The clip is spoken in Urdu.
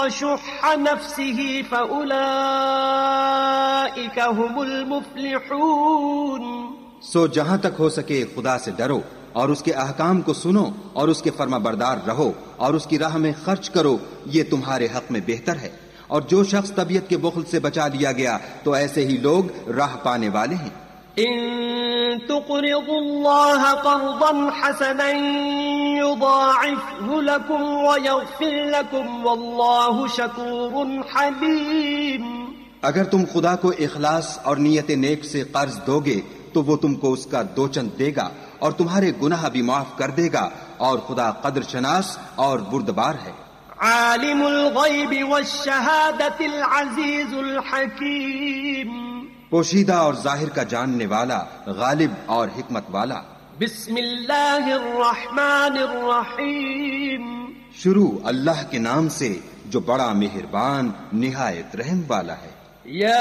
شح نفسه فأولئك هم المفلحون. سو جہاں تک ہو سکے خدا سے ڈرو اور اس کے احکام کو سنو اور اس کے فرما بردار رہو اور اس کی راہ میں خرچ کرو، یہ تمہارے حق میں بہتر ہے. اور جو شخص طبیعت کے بخل سے بچا لیا گیا تو ایسے ہی لوگ راہ پانے والے ہیں. ان تقرضوا الله قرضا حسنا يضاعفه لكم ويغفر لكم والله شكور حليم. اگر تم خدا کو اخلاص اور نیت نیک سے قرض دو گے تو وہ تم کو اس کا دوچند دے گا اور تمہارے گناہ بھی معاف کر دے گا، اور خدا قدر شناس اور بردبار ہے. عالم الغیب والشہادة العزیز الحکیم. پوشیدہ اور ظاہر کا جاننے والا، غالب اور حکمت والا. بسم اللہ الرحمن الرحیم. شروع اللہ کے نام سے جو بڑا مہربان نہایت رحم والا ہے. یا